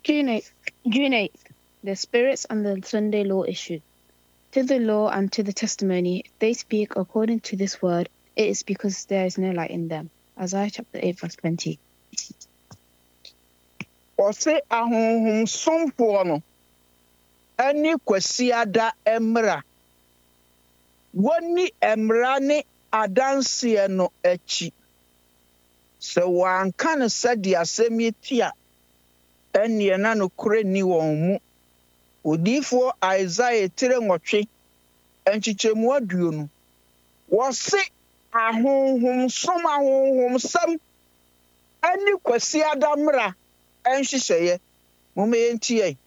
June 8th, the spirits and the Sunday law issue. To the law and to the testimony, if they speak according to this word, it is because there is no light in them. Isaiah chapter 8, verse 20. Ɔse ahonhomsomfoɔ no ɛne kwasiada mmra. Wɔnni mmara ne adanseɛ no akyi. Sɛ wɔanka no sɛdeɛ asɛm yi te a, ɛnneɛ na nokorɛ nni wɔn mu. Odiyifoɔ Isaiah tire nwɔtwe nkyekyɛmu 20. Wɔse ahonhomsɛm ɛne kwasiada mmra nhyehyɛeɛ. Momma yɛntie.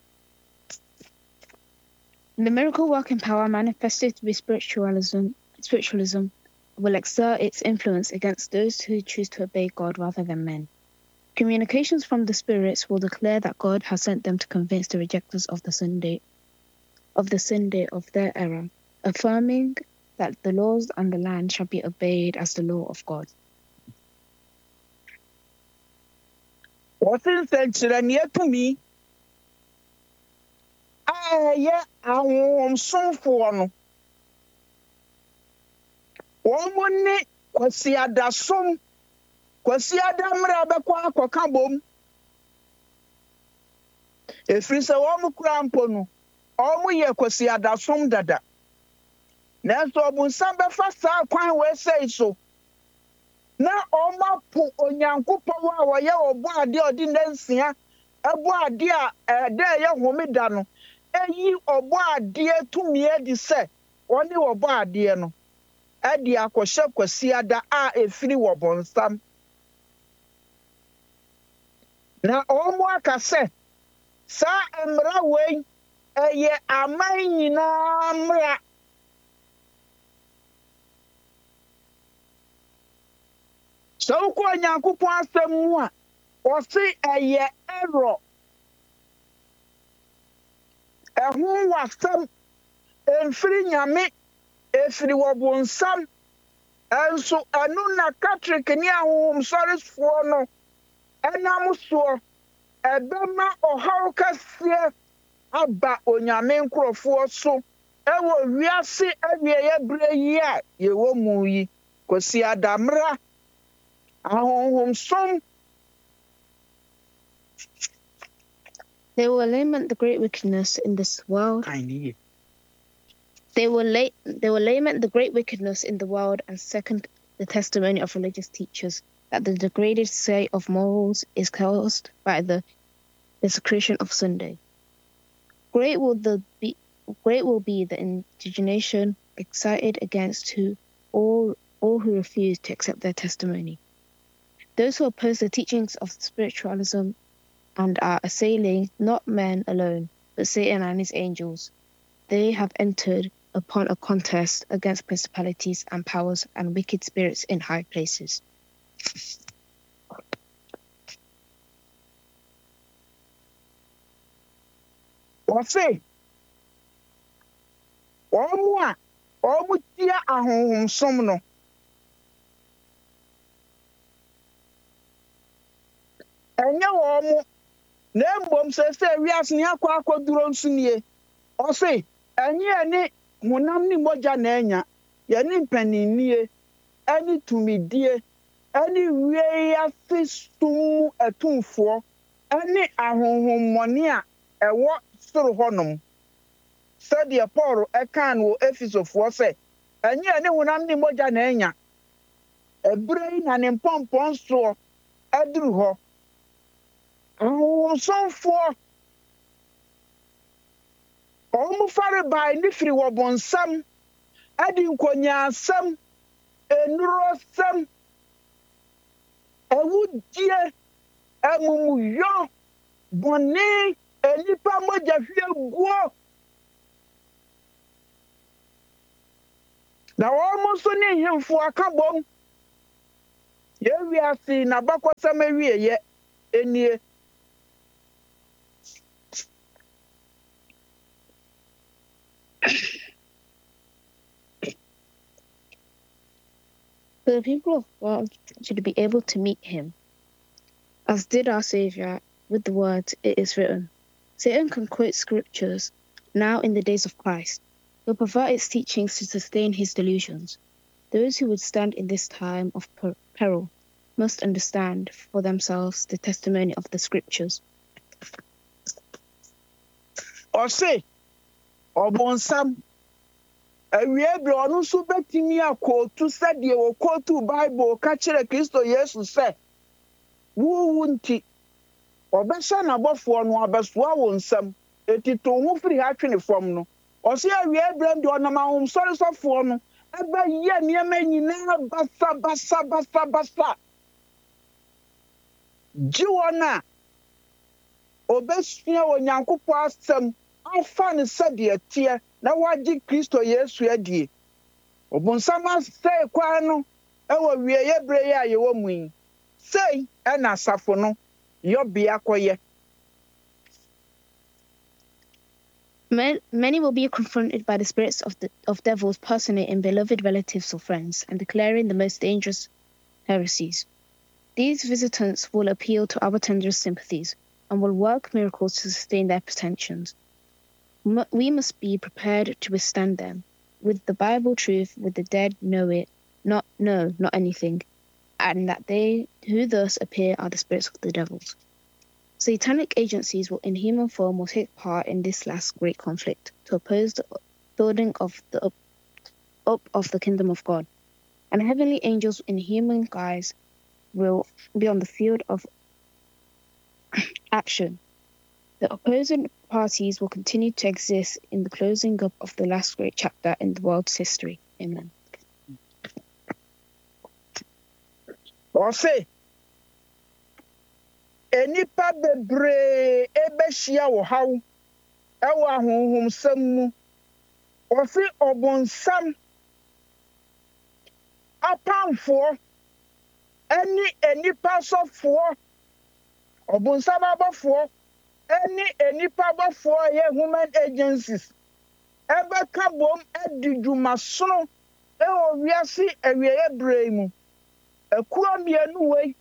The miracle working power manifested through spiritualism will exert its influence against those who choose to obey God rather than men. Communications from the spirits will declare that God has sent them to convince the rejectors of the Sunday of their error, affirming that the laws and the land shall be obeyed as the law of God. Wɔse nsɛnkyerɛnneɛ tumi a ɛyɛ ahonhomsomfoɔ no, wɔn ne kwasiadasom, kwasiada mmara bɛkɔ akɔka bom. Ɛfiri sɛ wɔn kura mpo no, wɔn yɛ kwasiadasom dada. Nanso ɔbonsam bɛfa saa kwan wei sei so, na wɔn apo Onyankopɔn a wɔyɛ ɔbɔ adeɛ a ɔde ndansia ɛbɔ adeɛ a ɛda ɛyɛ homeda no, ɛyi ɔbɔ adeɛ tumi adi sɛ wɔne ɔbɔ adeɛ no ɛde akɔhyɛ kwasiada a ɛfiri wɔ bonsam. Na wɔn aka sɛ saa mmara wei ɛyɛ aman nyinaa mmara. Sɛ wokɔ Onyankopɔn asɛm mu a, wɔse ɛyɛ error. Ɛho wasɛm ɛmfiri Nyame, ɛfiri wɔ bonsam. Ɛnso ɛno na Catholic ne ahonhomsɔrefoɔ no ɛnam soɔ ɛbɛma ɔhaw kɛseɛ aba Onyame nkurɔfoɔ so ɛwɔ wiase awieyɛ berɛ yi a yɛwɔ mu yi. Kwasiada mmara, ahonhomsom. They will lament the great wickedness in this world. They will lament the great wickedness in the world and second the testimony of religious teachers that the degraded state of morals is caused by the desecration of Sunday. Great will be the indignation excited against all who refuse to accept their testimony. Those who oppose the teachings of spiritualism and are assailing not men alone, but Satan and his angels. They have entered upon a contest against principalities and powers and wicked spirits in high places. Wɔse wɔn a wɔn tia ahonhomsom no, ɛnyɛ wɔn, na mmom sɛ wiase ne akɔduro nso nie. Ɔse ɛnyɛ ne honam ne mogya na anya, yɛne mpanyinie, ɛne tumidie, ɛne wiase sum atumfoɔ, ɛne ahonhommɔne a ɛwɔ soro hɔnom. Sɛdeɛ Paul ɛkaa no wɔ Efisofoɔ sɛ, ɛnyɛ ne honam ne mogya na anya. Ɛberɛ yi na ne mpɔmpɔn soɔ aduru hɔ. Ahonhomsomfoɔ, wɔn fare bae ne firi wɔ bonsam, ɛde nkonyaasɛm, enurosɛm, awudie, amumuyɔ, bɔne, enipa mogya hwɛguo. Na wɔn nso ne nhemfo aka bom. Yɛwiase n'abakɔsɛm awieyɛ enie. For the people of God should be able to meet him, as did our Saviour with the words, "It is written." Satan can quote scriptures now in the days of Christ. He'll pervert its teachings to sustain his delusions. Those who would stand in this time of peril must understand for themselves the testimony of the scriptures. Ose, Obonsam, Ewiebro onu so betimi akotu said ye wo kotu Bible ka kire Kristo Yesu se. Wo nti obesa na bofo no abesoa wo nsam etito ho firi ha twene fam no. Ose Ewiebro ndi onama hom sori sofo no ebe ye niema nyina basa. Jiwona obesua wo Nyankopɔ asɛm afa ne sɛdeɛ teɛ na wagye Kristo Yesu adie. Obonsam asɛe kwan no ɛwɔ wieyɛ bere yi a yɛwɔ mu yi. Sei ɛna asafo no yɔbea kɔyɛ. Many will be confronted by the spirits of devils personating beloved relatives or friends and declaring the most dangerous heresies. These visitants will appeal to our tenderest sympathies and will work miracles to sustain their pretensions. We must be prepared to withstand them. With the Bible truth, with the dead not anything, and that they who thus appear are the spirits of the devils. Satanic agencies in human form will take part in this last great conflict to oppose the building of the up of the kingdom of God. And heavenly angels in human guise will be on the field of action. The opposing parties will continue to exist in the closing up of the last great chapter in the world's history. Amen. Ose, enipa bebree ebehia wo haw ewo ahonhomsam mu. Ose obonsam apamfo eni enipa sofo obonsam abafo eni enipa abafo ye human agencies ebeka bom edidwumasono ewo wiase awieye brei mu ekura mienu wei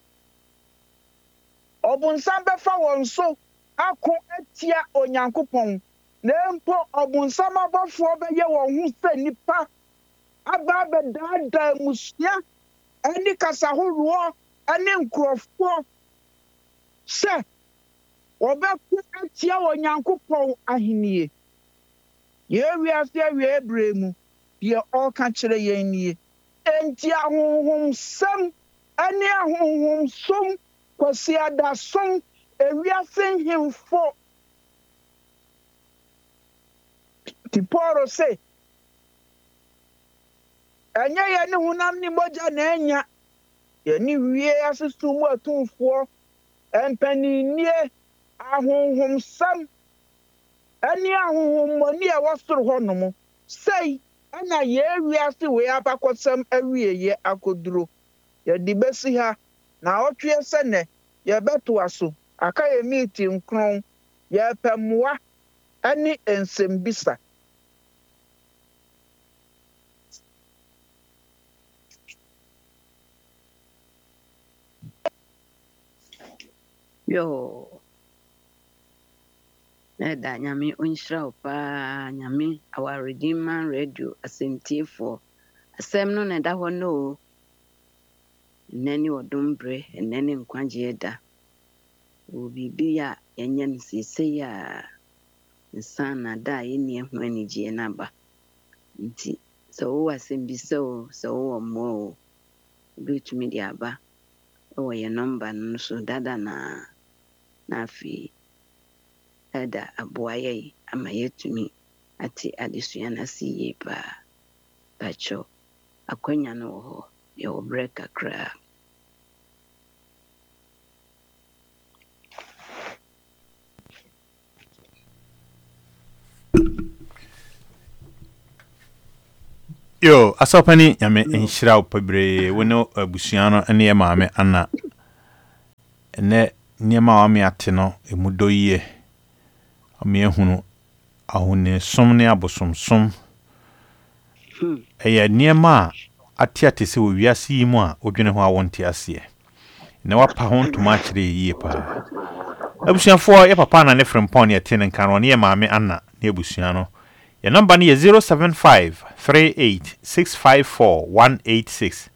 obonsam befa won so ako etia Onyankopon na mpo obonsam abafo beye won hu se nipa aba bedada musia eni kasahoro eni nkrofo se obeku etia Onyankopon ahenie ye wiase awie bremu ye oka kire ye nie enti ahonhom sam eni ahonhom som kwasi adasom ewiase hemfo tiporo se anya ye ne hunam ni moja na enya ye ni wie asusumu atumfo empaninie ahonhom sam eni ahonhom moni e wasoro honom sei ana ye wiase we abakosam awie ye akoduro ye dibesi ha na otwe se ne ye beto aso aka ye meeti nkron ye pemwa ani ensembisa. Yo, da nyame onhyira wo pa nyame our Redeemer Radio asɛmtiefo asɛm no na da hɔ no nnani odombre nnani nkwagye da wo bibi a yenye no sesei a nsana da yeni ehu anigye na ba nti sɛ wo asɛm bi sɛ wo sɛ wo mo bitumi di aba wo ye number no so dada na afi ada aboaye ama yetumi ati adesua na siye pa bacho akwanya no ho ye obrek kakra. Yo, asopani nyame enhyira upabre wono abusuano ene ye maame ana ene niema wa me ate no emudoyie ame ehunu ahune som ne abosomsom eye niema ate se wo wiase yimu a odwene ho awonte ase ne wapa ho ntoma akire yie pa Abusuafo ye papa na ne frempon ye tin nkan no ne maame Anna ne abusua no. Your number ni 07538654186.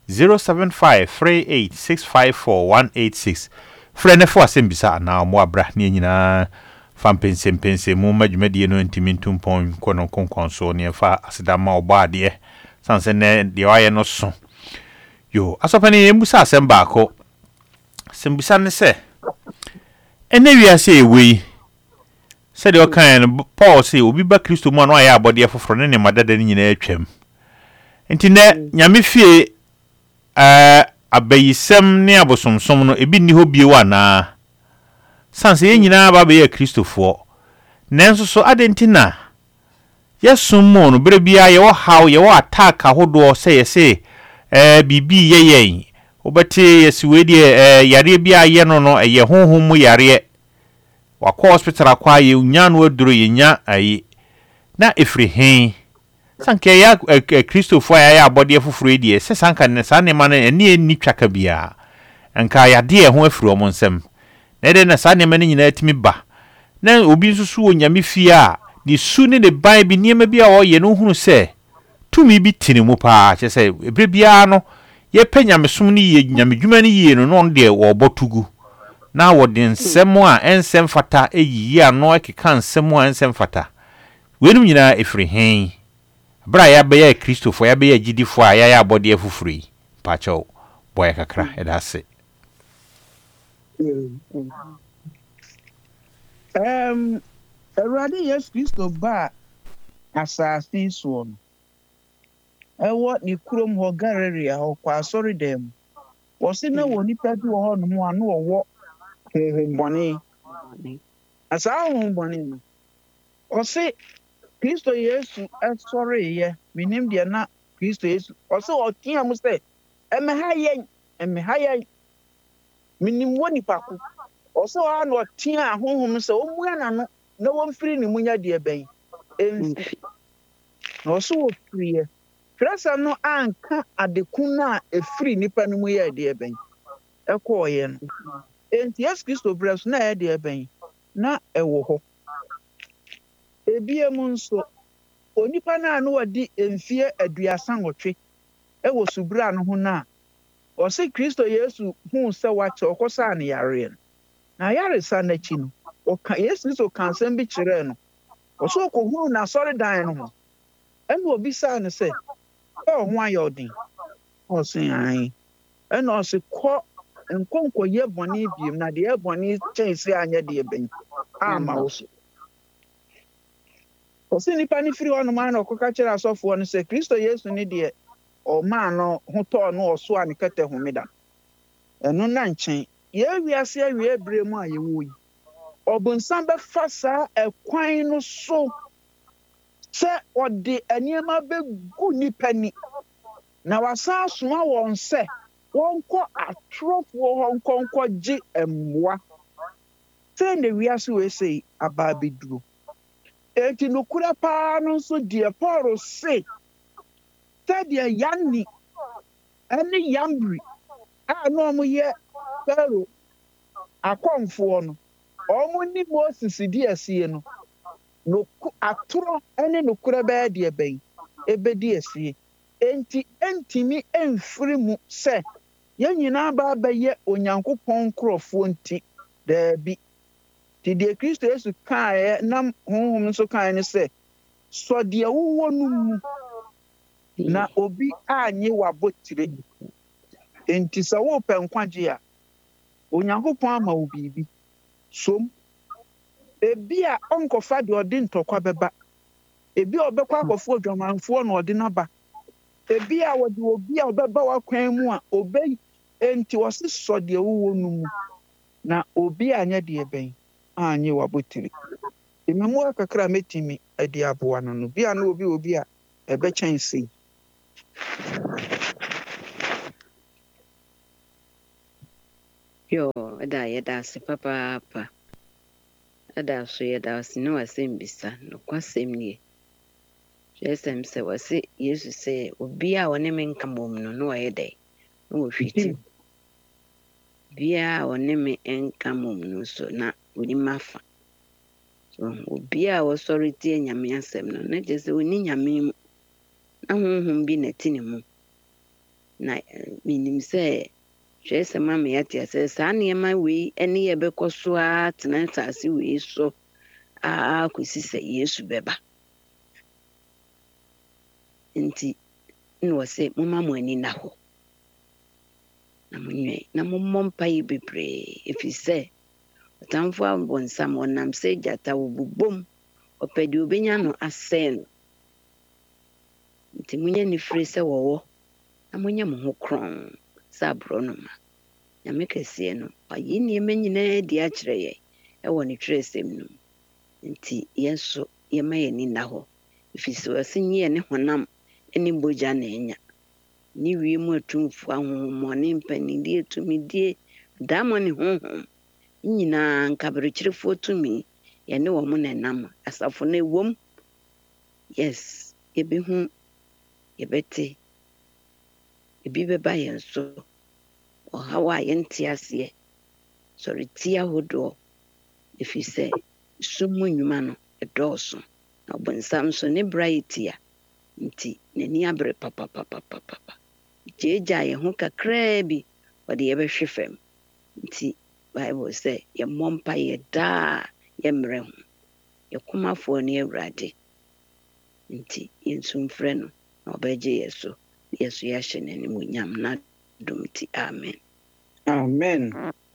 07538654186. Frene fo asembisa na mo abra ne nyina fa mpense mu madwumadie no ntimi ntumpon kono konkonso ne fa asedama obaade sanse ne de waye no so. Yo asopani embusa asemba ko. Sembisa ne se ene wiase ewe said your kind Paul say obi ba Kristo mu no ya abode foforo ne madada ni nyina atwam enti ne nyame fie abayisem ne abosomsom no ebi ni ho bie wa na sanse ye nyina ba be ya Kristofo nenso so adentina yesum mo no bere bia ye wo haw ye wo attack ahodo se ye se bibi ye obete yesiwe de yare bia ye no ye honhom mu yare wakɔ hospital akwa ye nya no aduro ye nya ayi na efrihen sanke ya Kristofo ya abode foforo die se sanka ne sa ne ma ne ni twaka bia anka ya de ho afiri omo nsem na de na sa ne ma ne nyina atimi ba na obi nsusu wo nyame fie a ni su ne ne ban bi niema bia o ye no hunu se tumi bi tini mu pa che se ebre bia no ye penya mesom ne ye nyame dwuma ne ye no de wo botugu na wodin semo a ensem fata eyi ano ekeka nsemo a ensem fata wenum nyina efrihen bra ya be ya Kristofo ya be ya gidifo a ya abode afufuri pacho boy kakra edase Awurade Yesu Kristo ba asase so no ewo ni kurom ho Galilee ho kwa asori dem wo se na wo nipa bi wo ho no mo ano wo honhombɔne asa honhombɔne no ɔse Kristo Yesu ɛsɔre ye minim de na Kristo Yesu ɔse ɔtea mu sɛ ɛmeha yɛn minim wɔ nipa ko ɔse ɔa na ɔtea honhom sɛ ɔmua na no na wɔmfiri ne munya de bɛn ɛmfi na ɔse wɔfiri ye frɛsa no anka adeku na efiri nipa no mu yɛ de bɛn ɛkɔɔyɛ no enti Yesu Kristo brɛso na yɛ de bɛn na ɛwɔ hɔ ebie mu nso onipa na no wadi emfie aduasa nwɔtwe ɛwɔ subra no ho na ɔse Kristo Yesu hu sɛ wakyɛ ɔkɔsa ne yare na yare sa na chi no ɔka Yesu Kristo kansɛm bi kyerɛ no ɔso ɔkɔhuru na sɔre dan no ho ɛna obi sa ne sɛ ho ayɛ ɔden ɔse ai ɛna ɔse kɔ nkonko ye bɔne biem na de bɔne kyɛnse anya de bɛn ama wo so ɔse nipa ne firi hɔ no ma na ɔkɔka kyerɛ asɔfoɔ no sɛ Kristo Yesu ne de ɔma no ho tɔɔ no ɔso a ne kɛtɛ homeda ɛno na nkyɛn ye wiase awie brɛ mu a yɛwɔ yi ɔbonsam bɛfa saa ɛkwan no so sɛ ɔde aniema bɛgu nipa ni na wasa asoma wɔn sɛ wɔnkɔ atrofoɔ hɔ nkɔnkɔ gye mmoa sɛ ne wiase wei sei aba abɛduro enti nokura paa no nso deɛ Paul se sɛdeɛ Yanni ɛne Yambri a na ɔmo yɛ Pharaoh akɔmfoɔ no ɔmo ni Moses di asie no atoro ɛne nokura bɛyɛ deɛ bɛn ebedi asie enti entimi emfiri mu sɛ yɛn nyinaa ba bɛyɛ Onyankopɔn nkurɔfoɔ nti daabi ti deɛ Kristo Yesu kaeɛ nam honhom nso kaeɛ ne sɛ sɔ deɛ wowɔ no mu na obi anye wabotire enti sɛ wopɛ nkwagye a Onyankopɔn ama wo biribi som ebi a ɔnkɔfa deɛ ɔde ntɔkwa bɛba ebi a ɔbɛkɔ akɔfo adwamanfoɔ na ɔde naba ebi a wɔde obi a ɔbɛba wakwan mu a obɛyi enti wɔse sɔ deɛ wowɔ no mu na obi anya deɛ bɛn anye wabotire emamu akakra metimi adi aboa no bia na obi a ɛbɛkyɛn sei yo yɛda ase papaapa ɛda so yɛda ase ne wasɛm bisa no kwasɛm nie hwɛsɛm sɛ wase Yesu sɛ obi a ɔne me nka mom no na ɔyɛ dɛ na wɔhwiti bia one me enka mom no so na oni mafa so obia wo sorry tie nyame asem no na je se oni nyame mu na honhom bi na ti ne mu na minim se hwe se ma me yate se sa ne ma we ene ye bekoso a tena asase we so a kwesi se Yesu beba nti no se mama mo ani na ho na munwe na mompa yi bebre efise tamfo abonsam onam se jata wo bubom opedi obenya no asen nti munye ni frɛ sɛ wɔwɔ na munye mo ho kron sa bro no ma na mekɛsie no ayi ne nyinaa di akyerɛ yɛ ɛwɔ ne twerɛsɛm no nti yɛso yɛma yɛ ni na hɔ efisɛ wɔsenye ne honam ne bogya na enya ni wie mu atumfo ahomone mpanidie tumidie damo ne honhom nyinaa nkaberekyerefo tumi yɛne wɔ mo na nam asafo na ewom yes ebehu yɛbɛte ebi bɛba yɛn so ɔhawa yɛnte aseɛ sɔre tia hodo efisɛ sumu nnwuma no ɛdɔɔso na ɔbonsam so ne bra yɛtia nti n'ani abere papa gyeegya yɛn ho kakraa bi ɔde yɛbɛhwe fam nti Bible sɛ yɛmmɔ mpa yɛ daa yɛmmerɛ ho yɛkomafoɔ ne Awurade nti yɛnsumfrɛ no na ɔbɛgye yɛ so yɛso yɛahyɛ n'anim onyam na dom ti amen. Amen.